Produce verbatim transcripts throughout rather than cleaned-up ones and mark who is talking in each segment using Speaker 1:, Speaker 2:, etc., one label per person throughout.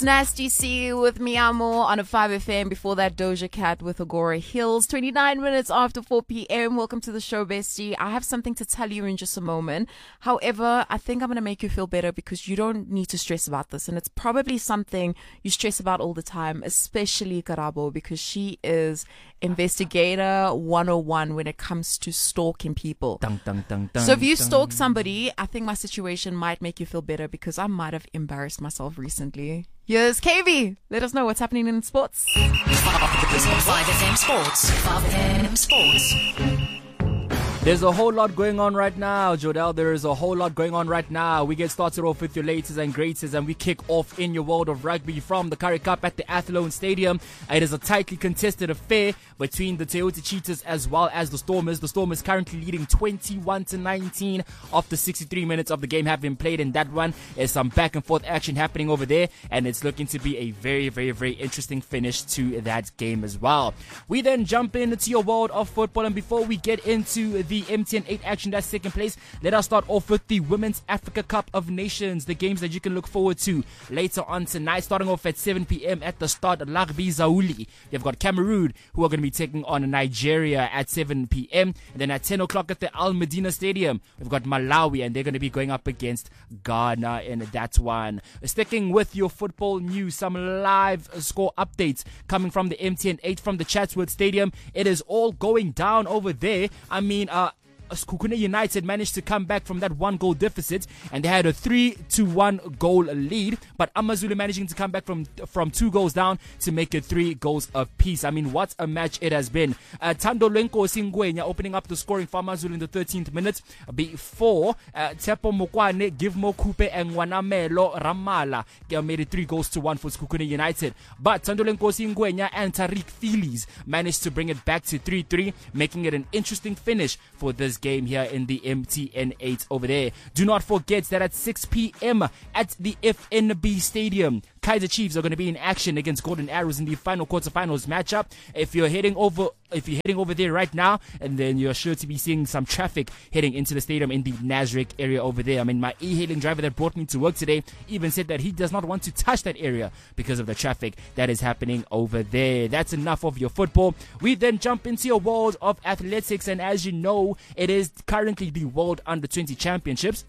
Speaker 1: Nasty C with Miamo on a five F M. Before that, Doja Cat with Agora Hills. twenty-nine minutes after four p.m. Welcome to the show, bestie. I have something to tell you in just a moment. However, I think I'm going to make you feel better because you don't need to stress about this. And it's probably something you stress about all the time, especially Karabo, because she is investigator one oh one when it comes to stalking people.
Speaker 2: Dun, dun, dun, dun,
Speaker 1: so if you
Speaker 2: dun.
Speaker 1: stalk somebody, I think my situation might make you feel better because I might have embarrassed myself recently. Here's K V. Let us know what's happening in sports.
Speaker 3: five F M Sports. five F M Sports.
Speaker 2: There's a whole lot going on right now, Jodel. There is a whole lot going on right now. We get started off with your latest and greatest, and we kick off in your world of rugby from the Currie Cup at the Athlone Stadium. It is a tightly contested affair between the Toyota Cheetahs as well as the Stormers. The Stormers currently leading twenty-one to nineteen after sixty-three minutes of the game have been played. In that one, there's some back and forth action happening over there, and it's looking to be a very, very, very interesting finish to that game as well. We then jump into your world of football, and before we get into the M T N eight action that's second place, let us start off with the Women's Africa Cup of Nations, the games that you can look forward to later on tonight, starting off at seven p.m. at the start. Lagbi Zauli, you've got Cameroon, who are going to be taking on Nigeria at seven p.m. And then at ten o'clock at the Al Medina Stadium, we've got Malawi, and they're going to be going up against Ghana in that one. Sticking with your football news, some live score updates coming from the M T N eight from the Chatsworth Stadium. It is all going down over there. I mean, uh, Sekhukhune United managed to come back from that one goal deficit, and they had a three to one goal lead, but AmaZulu managing to come back from from two goals down to make it three goals apiece. I mean, what a match it has been. uh, Thando Lenkosi Ngwenya opening up the scoring for AmaZulu in the thirteenth minute before uh, Tepo Mokwane, Givmo Kupe and Wanamelo Ramala made it three goals to one for Sekhukhune United, but Thando Lenkosi Ngwenya and Tariq Thilis managed to bring it back to three three, making it an interesting finish for this game here in the M T N eight over there. Do not forget that at six p.m. at the F N B Stadium, Kaizer Chiefs are going to be in action against Golden Arrows in the final quarterfinals matchup. If you're heading over if you're heading over there right now, and then you're sure to be seeing some traffic heading into the stadium in the Nasrec area over there. I mean, my e-hailing driver that brought me to work today even said that he does not want to touch that area because of the traffic that is happening over there. That's enough of your football. We then jump into your world of athletics, and as you know, it is currently the World Under twenty Championships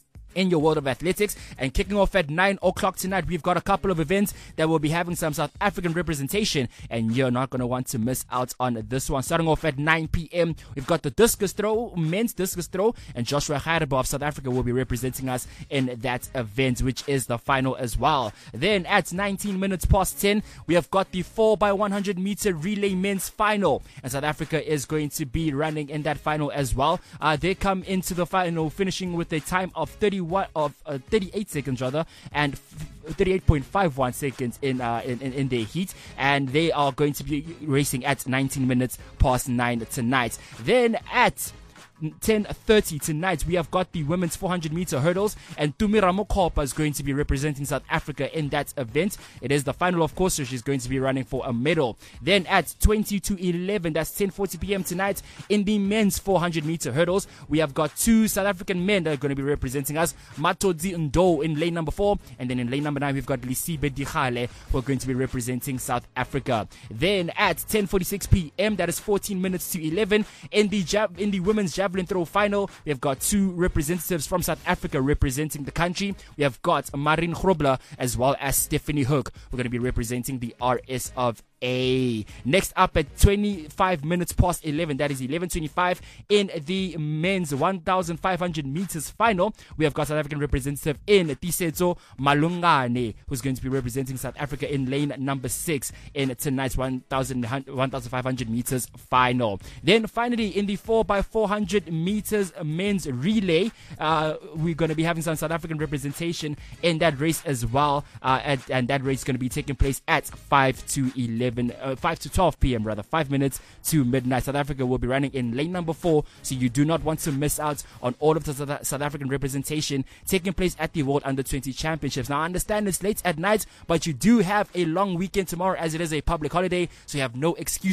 Speaker 2: in your world of athletics, and kicking off at nine o'clock tonight, we've got a couple of events that will be having some South African representation, and you're not going to want to miss out on this one. Starting off at nine p.m, we've got the discus throw, men's discus throw, and Joshua Khairebo of South Africa will be representing us in that event, which is the final as well. Then at nineteen minutes past ten, we have got the four by one hundred meter relay men's final, and South Africa is going to be running in that final as well. Uh, they come into the final finishing with a time of thirty-one of uh, thirty-eight seconds rather, and thirty-eight point five one seconds in, uh, in in in their heat, and they are going to be racing at nineteen minutes past nine tonight. Then at ten thirty tonight, we have got the women's four hundred meter hurdles, and Tumi Ramokopa is going to be representing South Africa in that event. It is the final, of course, so she's going to be running for a medal. Then at twenty to eleven, that's ten forty p.m. tonight, in the men's four hundred meter hurdles, we have got two South African men that are going to be representing us, Matodzi Ndo in lane number four, and then in lane number nine, we've got Lisibe Dikhale, who are going to be representing South Africa. Then at ten forty-six p.m., that is fourteen minutes to eleven, in the jab in the women's javelin throw final, we have got two representatives from South Africa representing the country. We have got Marin Grobler as well as Stephanie Hook. We're going to be representing the R S of A. Next up at twenty-five minutes past eleven, that is eleven twenty-five, in the men's one thousand five hundred meters final, we have got South African representative in Tisetso Malungane, who's going to be representing South Africa in lane number six in tonight's one thousand five hundred meters final. Then finally, in the four by four hundred meters men's relay, uh, we're going to be having some South African representation in that race as well, uh, at, and that race is going to be taking place at five to eleven, uh, five to twelve p.m. rather, five minutes to midnight. South Africa will be running in lane number four, so you do not want to miss out on all of the South African representation taking place at the World Under twenty Championships. Now, I understand it's late at night, but you do have a long weekend tomorrow as it is a public holiday, so you have no excuses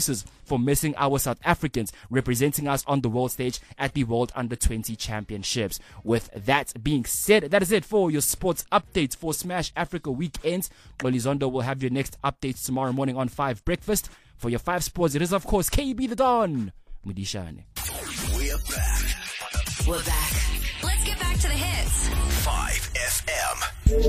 Speaker 2: for missing our South Africans representing us on the world stage at the World Under twenty Championships. With that being said, that is it for your sports updates for Smash Africa weekends. Olizondo will have your next updates tomorrow morning on five Breakfast. For your five sports, it is of course K B the Don. Mudishane.
Speaker 4: We're back.
Speaker 3: We're back. Let's get back to the hits.
Speaker 4: five F M.